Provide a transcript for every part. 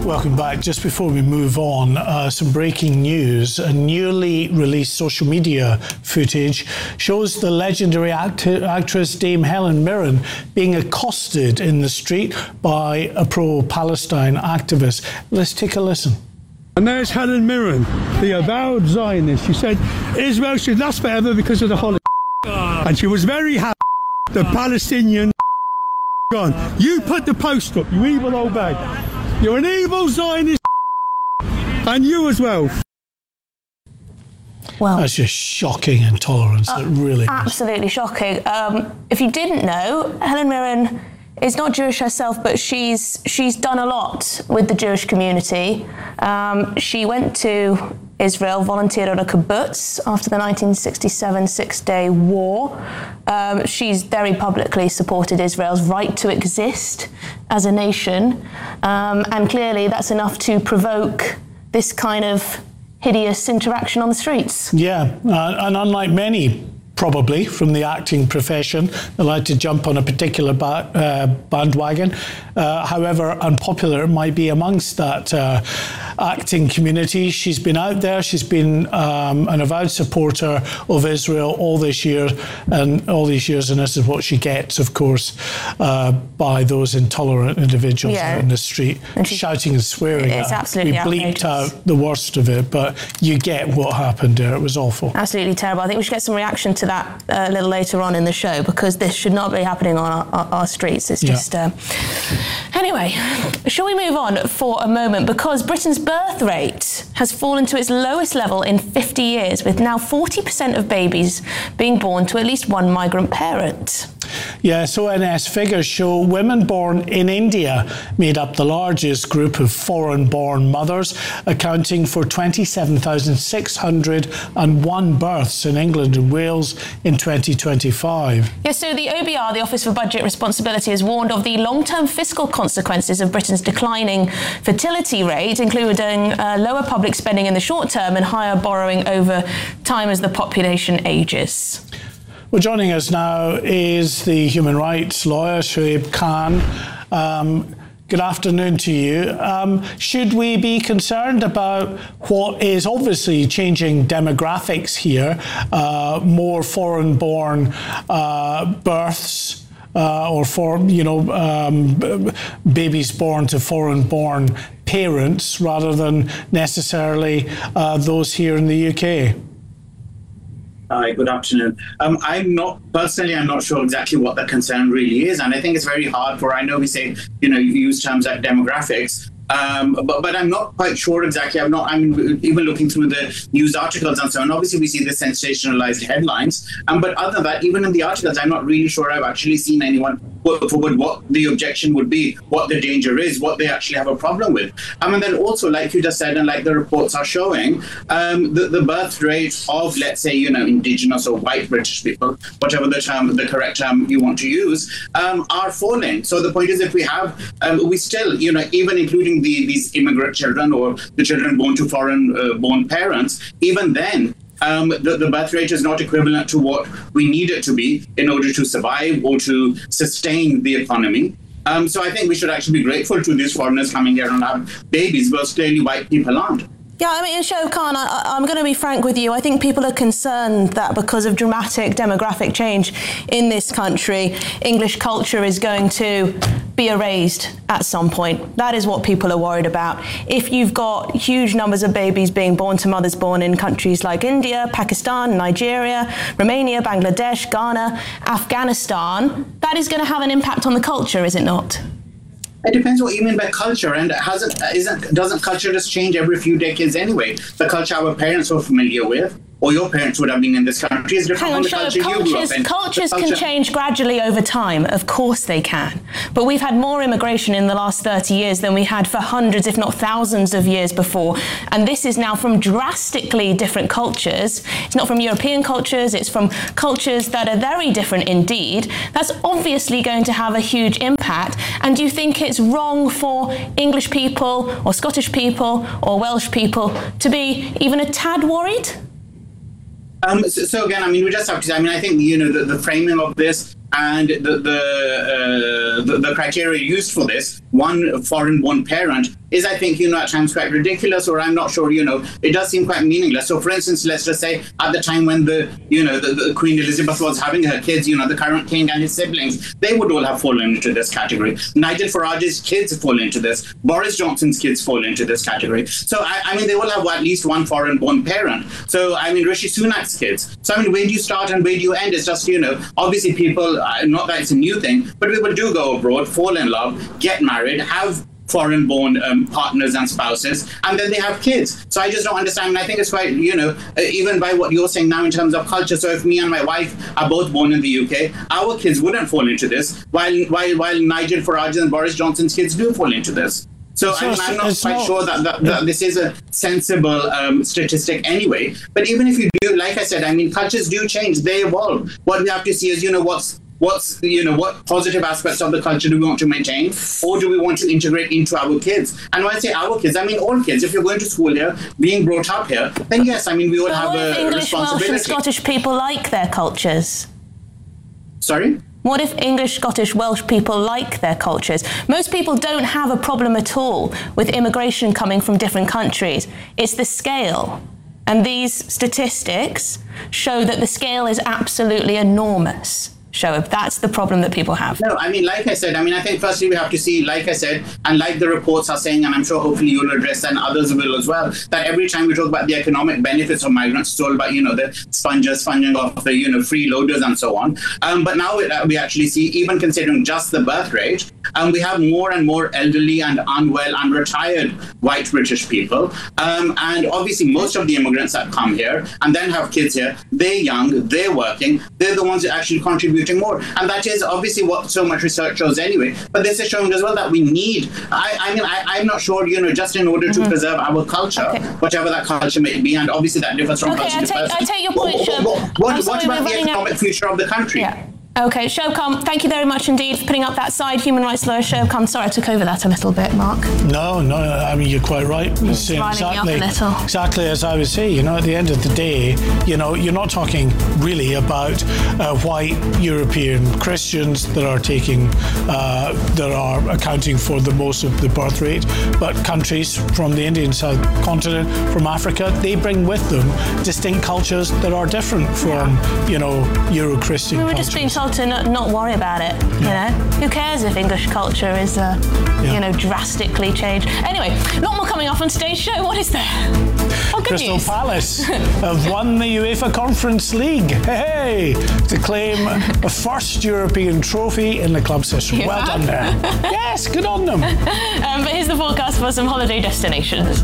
Welcome back. Just before we move on, some breaking news. A newly released social media footage shows the legendary actress Dame Helen Mirren being accosted in the street by a pro-Palestine activist. Let's take a listen. And there's Helen Mirren, the avowed Zionist. She said Israel should last forever because of the Holocaust. And she was very happy the Palestinian gone. You put the post up, you evil old bag. You're an evil Zionist and you as well. Well, that's just shocking intolerance. It really is. Absolutely shocking. If you didn't know, Helen Mirren is not Jewish herself, but she's done a lot with the Jewish community. She went to Israel, volunteered on a kibbutz after the 1967 Six-Day War. She's very publicly supported Israel's right to exist as a nation. And clearly that's enough to provoke this kind of hideous interaction on the streets. Yeah, and unlike many probably from the acting profession, they like to jump on a particular bandwagon. However unpopular it might be amongst that acting community, she's been out there, she's been an avowed supporter of Israel all these years, and this is what she gets, of course, by those intolerant individuals out in the street, shouting and swearing. It's absolutely We bleeped out the worst of it, but you get what happened there. It was awful. Absolutely terrible. I think we should get some reaction to that a little later on in the show, because this should not be happening on our streets. It's just... Anyway, shall we move on for a moment, because Britain's birth rate has fallen to its lowest level in 50 years, with now 40% of babies being born to at least one migrant parent. Yes, ONS figures show women born in India made up the largest group of foreign-born mothers, accounting for 27,601 births in England and Wales in 2025. Yes, so the OBR, the Office for Budget Responsibility, has warned of the long-term fiscal consequences of Britain's declining fertility rate, including lower public spending in the short term and higher borrowing over time as the population ages. Well, joining us now is the human rights lawyer, Shoaib Khan. Good afternoon to you. Should we be concerned about what is obviously changing demographics here, more foreign-born births, or babies born to foreign-born parents rather than necessarily those here in the UK? Hi, good afternoon. I'm not sure exactly what the concern really is. And I think it's very hard I know we say, you use terms like demographics, but I'm not quite sure exactly. I'm even looking through the news articles and so on. Obviously, we see the sensationalized headlines. But other than that, even in the articles, I'm not really sure I've actually seen anyone put forward what the objection would be, what the danger is, what they actually have a problem with. And then also, like you just said, and like the reports are showing, the birth rate of, let's say, indigenous or white British people, whatever the correct term you want to use, are falling. So the point is, if we have, we still, even including these immigrant children or the children born to foreign-born parents, even then, the birth rate is not equivalent to what we need it to be in order to survive or to sustain the economy. So I think we should actually be grateful to these foreigners coming here and have babies, but clearly white people aren't. Yeah, Shoaib Khan, I'm going to be frank with you. I think people are concerned that because of dramatic demographic change in this country, English culture is going to be erased at some point. That is what people are worried about. If you've got huge numbers of babies being born to mothers born in countries like India, Pakistan, Nigeria, Romania, Bangladesh, Ghana, Afghanistan, that is going to have an impact on the culture, is it not? It depends what you mean by culture, and doesn't culture just change every few decades anyway? The culture our parents were familiar with, or your parents would have been in this country, is different from the culture you grew up in. Cultures can change gradually over time. Of course they can. But we've had more immigration in the last 30 years than we had for hundreds, if not thousands of years before. And this is now from drastically different cultures. It's not from European cultures, it's from cultures that are very different indeed. That's obviously going to have a huge impact. And do you think it's wrong for English people or Scottish people or Welsh people to be even a tad worried? So again, we just have to say, I think, the framing of this And the criteria used for this, one foreign-born parent, is, I think, at times quite ridiculous, or I'm not sure, it does seem quite meaningless. So, for instance, let's just say at the time when the Queen Elizabeth was having her kids, the current king and his siblings, they would all have fallen into this category. Nigel Farage's kids fall into this. Boris Johnson's kids fall into this category. So, I mean, they will have at least one foreign-born parent. So, I mean, Rishi Sunak's kids. So, I mean, where do you start and where do you end? It's just, obviously people, not that it's a new thing, but people do go abroad, fall in love, get married, have foreign-born partners and spouses, and then they have kids. So I just don't understand. And I think it's quite, even by what you're saying now in terms of culture. So if me and my wife are both born in the UK, our kids wouldn't fall into this, while Nigel Farage and Boris Johnson's kids do fall into this. So I mean, I'm not quite sure that this is a sensible statistic anyway. But even if you do, like I said, I mean, cultures do change, they evolve. What we have to see is, what positive aspects of the culture do we want to maintain, or do we want to integrate into our kids? And when I say our kids, I mean all kids. If you're going to school here, being brought up here, then yes, I mean, we all have a English, responsibility. Welsh and Scottish people like their cultures? Sorry? What if English, Scottish, Welsh people like their cultures? Most people don't have a problem at all with immigration coming from different countries. It's the scale. And these statistics show that the scale is absolutely enormous. Shoaib, that's the problem that people have. No, I mean, like I said, I think firstly we have to see, like I said, and like the reports are saying, and I'm sure hopefully you'll address and others will as well, that every time we talk about the economic benefits of migrants, it's all about, the sponging off the, freeloaders and so on. But now we actually see, even considering just the birth rate, we have more and more elderly and unwell and retired white British people. And obviously most of the immigrants that come here and then have kids here, they're young, they're working, they're the ones that actually contribute more. And that is obviously what so much research shows anyway. But this is showing as well that we need, I'm not sure, just in order to preserve our culture, whatever that culture may be, and obviously that differs from person to person. I take your point, Shoaib. What about the economic future of the country? Yeah. Okay, Shoaib Khan, thank you very much indeed for putting up that side human rights lawyer. Shoaib Khan, sorry I took over that a little bit, Mark. No, I mean, you're quite right. Exactly as I would say, at the end of the day, you're not talking really about white European Christians that are accounting for the most of the birth rate, but countries from the Indian subcontinent, from Africa, they bring with them distinct cultures that are different from, Euro-Christian cultures. We were just being told to not worry about it, Who cares if English culture is, drastically changed? Anyway, a lot more coming off on today's show. What is there? Oh, good Crystal news. Palace have won the UEFA Conference League. Hey! To claim the first European trophy in the club's history. Yeah. Well done there. Yes, good on them. But here's the forecast for some holiday destinations.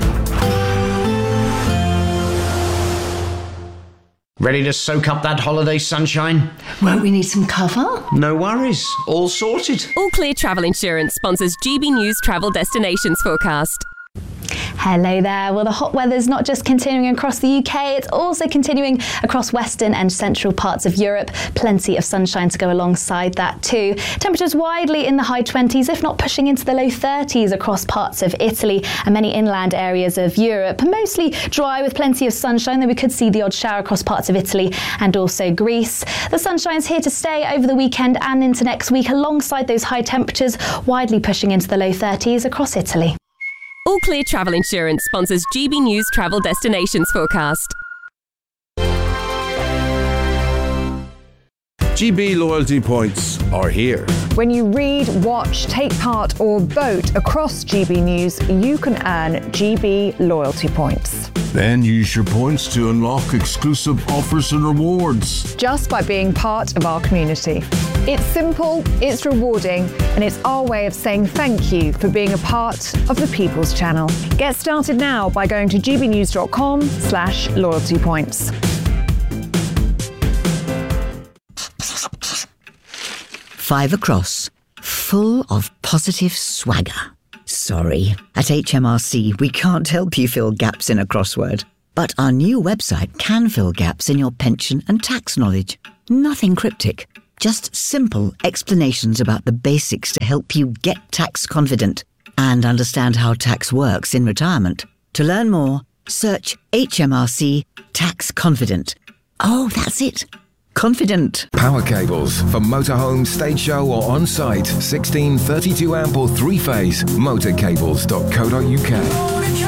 Ready to soak up that holiday sunshine? Won't we need some cover? No worries. All sorted. All Clear Travel Insurance sponsors GB News Travel Destinations Forecast. Hello there. Well, the hot weather's not just continuing across the UK, it's also continuing across western and central parts of Europe. Plenty of sunshine to go alongside that too. Temperatures widely in the high 20s, if not pushing into the low 30s across parts of Italy and many inland areas of Europe. Mostly dry with plenty of sunshine, though we could see the odd shower across parts of Italy and also Greece. The sunshine's here to stay over the weekend and into next week alongside those high temperatures, widely pushing into the low 30s across Italy. All Clear Travel Insurance sponsors GB News Travel Destinations Forecast. GB loyalty points are here. When you read, watch, take part or vote across GB News, you can earn GB loyalty points. Then use your points to unlock exclusive offers and rewards. Just by being part of our community. It's simple, it's rewarding, and it's our way of saying thank you for being a part of the People's Channel. Get started now by going to gbnews.com/loyalty points. Five across, full of positive swagger. Sorry, at HMRC we can't help you fill gaps in a crossword. But our new website can fill gaps in your pension and tax knowledge. Nothing cryptic, just simple explanations about the basics to help you get tax confident and understand how tax works in retirement. To learn more, search HMRC Tax Confident. Oh, that's it. confident. Power cables for motorhome, stage show or on-site. 16, 32 amp or 3-phase. Motorcables.co.uk.